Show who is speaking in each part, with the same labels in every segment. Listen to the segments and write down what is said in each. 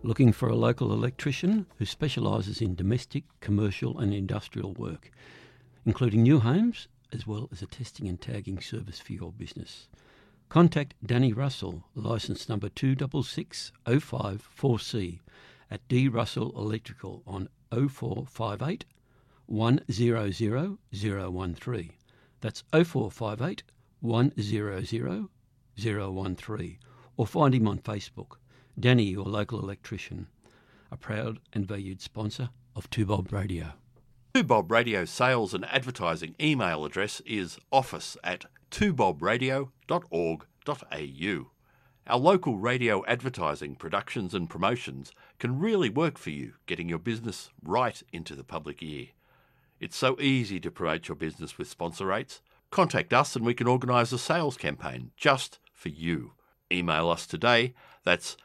Speaker 1: Looking for a local electrician who specialises in domestic, commercial and industrial work, including new homes, as well as a testing and tagging service for your business. Contact Danny Russell, licence number 266054C at D Russell Electrical on 0458 100 013. That's 0458 100 013. Or find him on Facebook. Danny, your local electrician, a proud and valued sponsor of 2Bob Radio.
Speaker 2: 2Bob Radio sales and advertising email address is office@2bobradio.org.au. Our local radio advertising, productions and promotions can really work for you, getting your business right into the public ear. It's so easy to promote your business with sponsor rates. Contact us and we can organise a sales campaign just for you. Email us today. That's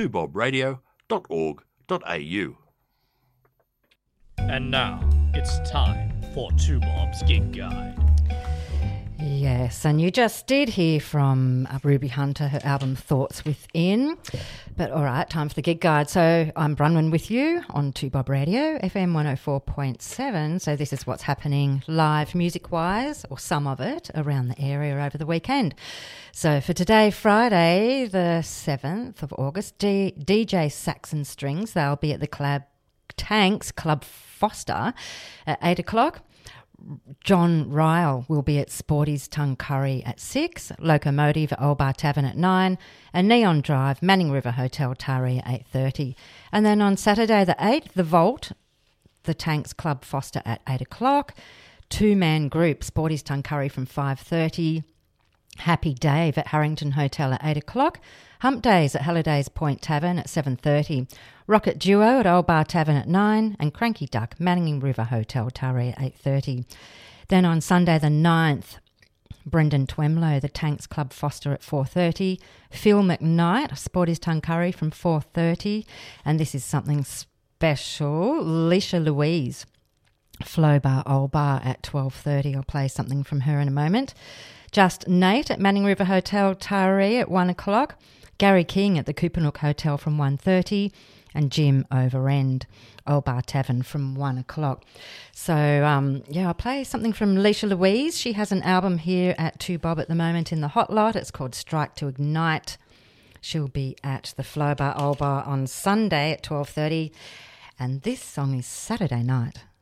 Speaker 2: 2bobradio.org.au.
Speaker 3: And now it's time for 2Bob's Gig Guide.
Speaker 4: Yes, and you just did hear from Ruby Hunter, her album Thoughts Within. But all right, time for the Gig Guide. So I'm Bronwyn with you on 2Bob Radio, FM 104.7. So this is what's happening live music-wise, or some of it, around the area over the weekend. So for today, Friday, the 7th of August, DJ Saxon Strings, they'll be at the Tanks Club Foster at 8 o'clock. John Ryle will be at Sporty's Tongue Curry at 6, Locomotive at Old Bar Tavern at 9, and Neon Drive, Manning River Hotel Taree at 8:30. And then on Saturday the 8th, The Vault, the Tanks Club Foster at 8 o'clock, two-man group, Sporty's Tongue Curry from 5:30, Happy Dave at Harrington Hotel at 8 o'clock, Hump Days at Halliday's Point Tavern at 7:30, Rocket Duo at Old Bar Tavern at 9, and Cranky Duck, Manning River Hotel Taree at 8:30. Then on Sunday the 9th, Brendan Twemlow, the Tanks Club Foster at 4:30, Phil McKnight, Sporty's Tongue Curry from 4:30, and this is something special, Leisha Louise, Flow Bar Old Bar at 12:30. I'll play something from her in a moment. Just Nate at Manning River Hotel Taree at 1 o'clock, Gary King at the Coopanook Hotel from 1:30, and Jim Overend, Old Bar Tavern from 1 o'clock. So, I'll play something from Leisha Louise. She has an album here at 2Bob at the moment in the Hot Lot. It's called Strike to Ignite. She'll be at the Flow Bar Old Bar on Sunday at 12:30, and this song is Saturday Night.